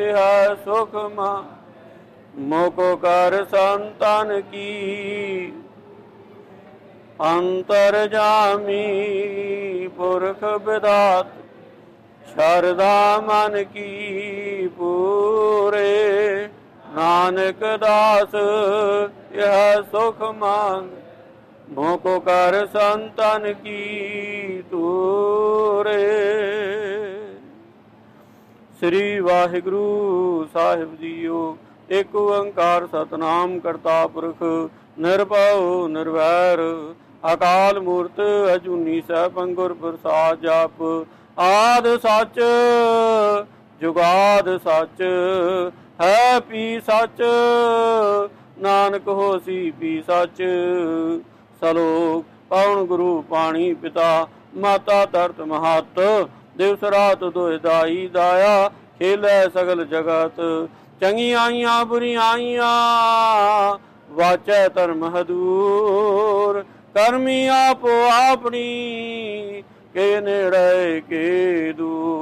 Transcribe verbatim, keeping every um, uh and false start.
यह सुख मुको कर संतन की। अंतरजामी पुरख विधात शरदा मन की पूरे। नानक दास यह सुख मांग मोको कर संतन की तूरे। श्री वाहिगुरु साहिब जीओ। एक ओंकार सतनाम करता पुरख निरभउ निर्वैर अकाल मूर्त अजूनी सैभं गुर प्रसाद जप। आद सच जुगाद सच है पी सच नानक होसी पी सच। सलोक पवन गुरु पाणी पिता माता धरत महत दिवस रात दोए दाई दाया खेलै सगल जगत। चंगियाइयां बुरियाइयां वाचै धर्म हदूर करमी आपो आपनी के नेड़े के दूर।